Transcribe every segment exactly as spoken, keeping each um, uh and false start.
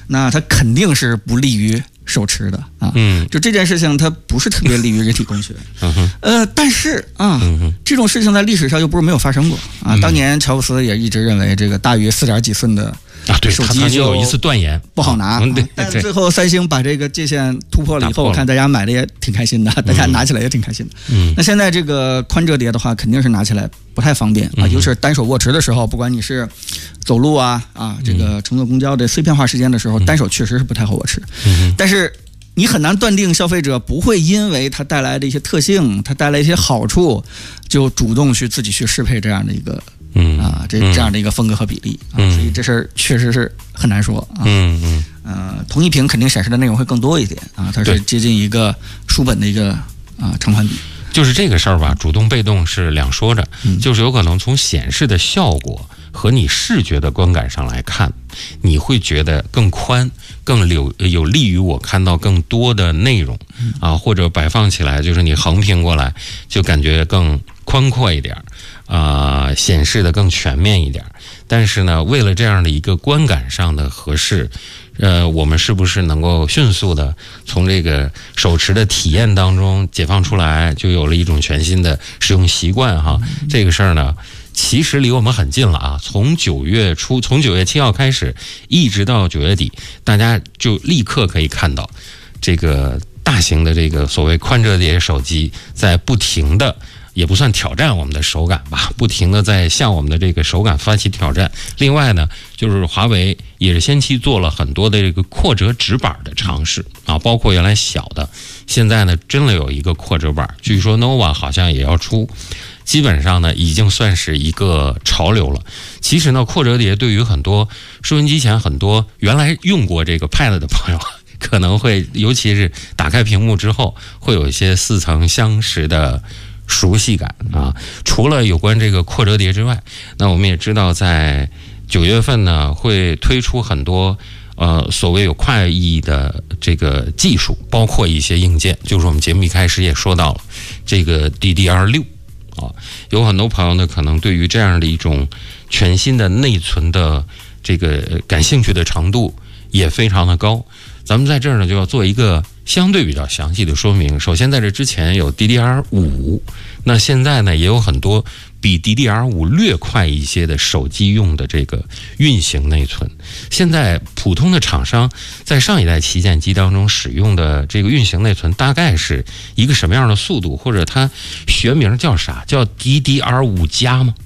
那它肯定是不利于手持的啊。 嗯， 就这件事情，它不是特别利于人体工学。 嗯呃，但是啊、嗯，这种事情在历史上又不是没有发生过啊。当年乔布斯也一直认为这个大于四点几寸的。 啊，对，他曾经有一次断言不好拿， 嗯、对， 但最后三星把这个界限突破了以后，我看大家买的也挺开心的，大家拿起来也挺开心的。 嗯， 那现在这个宽折叠的话，肯定是拿起来不太方便啊，尤其是单手握持的时候，不管你是走路啊啊，这个乘坐公交的碎片化时间的时候，单手确实是不太好握持。 嗯，但是你很难断定消费者不会因为它带来的一些特性，它带来一些好处，就主动去自己去适配这样的一个。 嗯啊，这这样的一个风格和比例啊， 嗯、 所以这事儿确实是很难说啊。 嗯嗯。 呃，同一屏肯定显示的内容会更多一点啊，它是接近一个书本的一个啊长宽比。 就是这个事儿吧，主动被动是两说着， 嗯、 就是有可能从显示的效果和你视觉的观感上来看，你会觉得更宽，更有有利于我看到更多的内容啊，或者摆放起来，就是你横屏过来就感觉更宽阔一点。啊、呃，显示的更全面一点，但是呢，为了这样的一个观感上的合适，呃，我们是不是能够迅速的从这个手持的体验当中解放出来，就有了一种全新的使用习惯哈？这个事儿呢，其实离我们很近了啊！从九月初，从九月七号开始，一直到九月底，大家就立刻可以看到这个大型的这个所谓宽折叠手机在不停的。也不算挑战我们的手感吧，不停的在向我们的这个手感发起挑战。另外呢，就是华为也是先期做了很多的这个扩折直板的尝试啊，包括原来小的，现在呢真的有一个扩折板，据说 nova 好像也要出，基本上呢已经算是一个潮流了。其实呢，扩折叠对于很多收音机前很多原来用过这个 Pad 的朋友，可能会尤其是打开屏幕之后，会有一些似曾相识的。熟悉感啊！除了有关这个扩折叠之外，那我们也知道，在九月份呢，会推出很多呃所谓有快意的这个技术，包括一些硬件。就是我们节目一开始也说到了这个 D D R 六啊，有很多朋友呢，可能对于这样的一种全新的内存的这个感兴趣的程度也非常的高。咱们在这儿呢，就要做一个相对比较详细的说明。首先，在这之前有 D D R 五，那现在呢也有很多比 D D R 五略快一些的手机用的这个运行内存。现在普通的厂商在上一代旗舰机当中使用的这个运行内存大概是一个什么样的速度，或者它学名叫啥？叫 D D R 五 加吗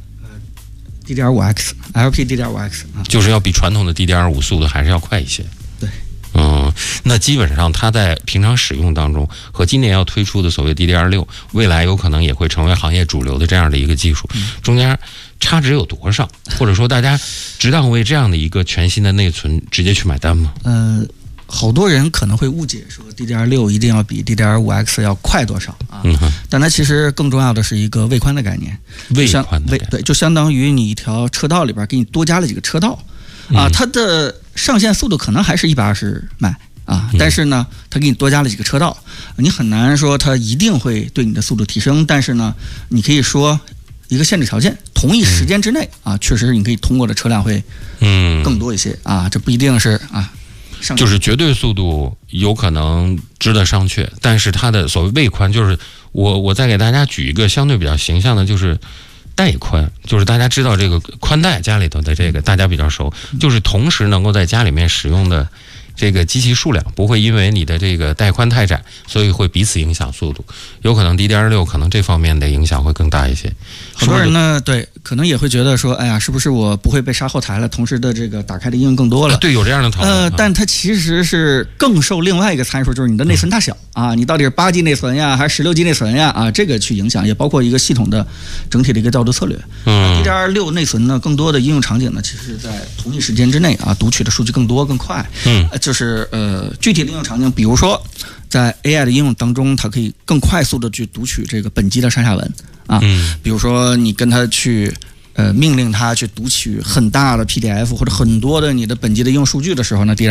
？D D R 五 X L P D D R 五 X 啊， 就是要比传统的 D D R 五 速度还是要快一些。嗯，那基本上它在平常使用当中和今年要推出的所谓 D D R 六，未来有可能也会成为行业主流的这样的一个技术，中间差值有多少？或者说大家值当为这样的一个全新的内存直接去买单吗？ 呃，好多人可能会误解说 D D R 六一定要比 D D R 五 X 要快多少啊？ 嗯， 但它其实更重要的是一个位宽的概念， 位宽的概念， 对，就相当于你一条车道里边给你多加了几个车道。啊，它的上限速度可能还是一百二十迈啊，但是呢，它给你多加了几个车道，你很难说它一定会对你的速度提升，但是呢，你可以说一个限制条件，同一时间之内啊，确实你可以通过的车辆会嗯更多一些啊，这不一定是啊， 就是绝对速度有可能值得商榷，但是它的所谓位宽，就是我我再给大家举一个相对比较形象的，就是。带宽就是大家知道这个宽带家里头的这个大家比较熟，就是同时能够在家里面使用的这个机器数量不会因为你的这个带宽太窄，所以会彼此影响速度。有可能 D D R 六 可能这方面的影响会更大一些。 很多人呢，对，可能也会觉得说，哎呀，是不是我不会被杀后台了？同时的这个打开的应用更多了。 啊、对，有这样的讨论。 呃，但它其实是更受另外一个参数，就是你的内存大小、嗯、啊，你到底是八 G 内存呀，还是十六 G 内存呀？啊，这个去影响，也包括一个系统的整体的一个调度策略。嗯 ，D D R 六 内存呢，更多的应用场景呢，其实是在同一时间之内啊，读取的数据更多更快。嗯，就是呃，具体的应用场景，比如说在 A I 的应用当中，它可以更快速的去读取这个本机的上下文啊。嗯，比如说你跟它去呃命令它去读取很大的 P D F 或者很多的你的本机的应用数据的时候呢，